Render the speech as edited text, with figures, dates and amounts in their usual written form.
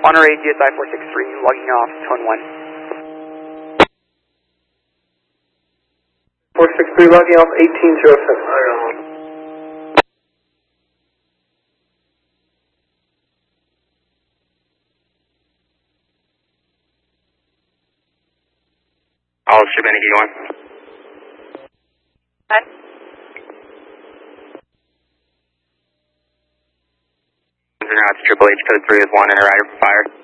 Monterey GSI 463, logging off tone 1. 463 logging off 1807. All Shabiniki 1. Hi. Triple H code 3 is 1 and a rider for fire.